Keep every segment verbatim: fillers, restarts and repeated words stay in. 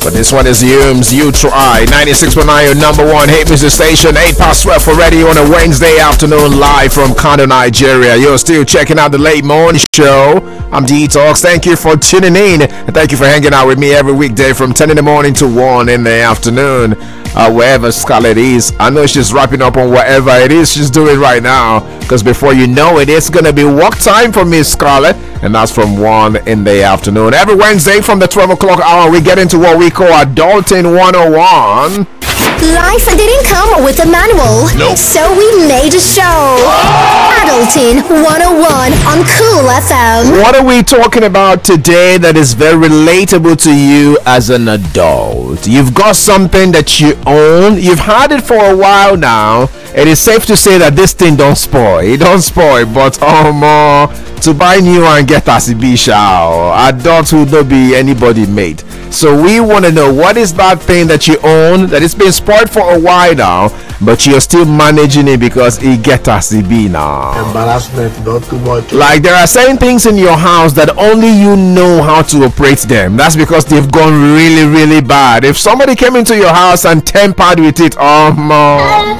But this one is Humes, You Try. ninety-six point nine, your number one hit music station. eight past twelve for radio on a Wednesday afternoon, live from Kano, Nigeria. You're still checking out the Late Morning Show. I'm Detox. Thank you for tuning in. And thank you for hanging out with me every weekday from ten in the morning to one in the afternoon. Uh, wherever Scarlett is. I know she's wrapping up on whatever it is she's doing right now. Because before you know it, it's going to be work time for Miss Scarlett. And that's from one in the afternoon. Every Wednesday from the twelve o'clock hour, we get into what we call Adulting one oh one. Life didn't come with a manual. Nope. So we made a show. Adulting one oh one on Cool F M. What are we talking about today that is very relatable to you as an adult? You've got something that you own. You've had it for a while now. It is safe to say that this thing don't spoil. It don't spoil, but um, uh, to buy new and get as it be shall. Adulthood don't be anybody made. So we want to know, what is that thing that you own that it's been spoiled for a while now, but you're still managing it because it get as it be now. Embarrassment, not too much. Like there are certain things in your house that only you know how to operate them. That's because they've gone really, really bad. If somebody came into your house and tampered with it, um, uh,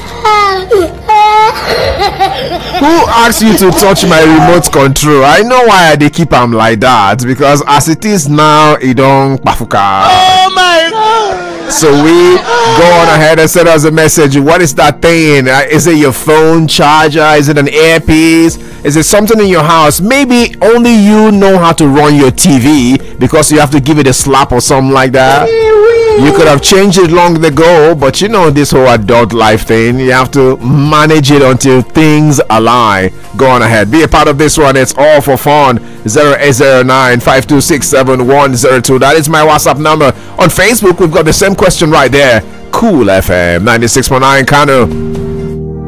who asked you to touch my remote control? I know why they keep them like that, because as it is now, it don't pafuka. Oh my God! So we go on ahead and send us a message. What is that thing? Uh, is it your phone charger? Is it an earpiece? Is it something in your house? Maybe only you know how to run your T V because you have to give it a slap or something like that. You could have changed it long ago, but you know this whole adult life thing. You have to manage it until things align. Go on ahead. Be a part of this one. It's all for fun. zero eight zero nine, five two six, seven one zero two. That is my WhatsApp number. On Facebook, we've got the same question right there. Cool F M ninety-six point nine Kano.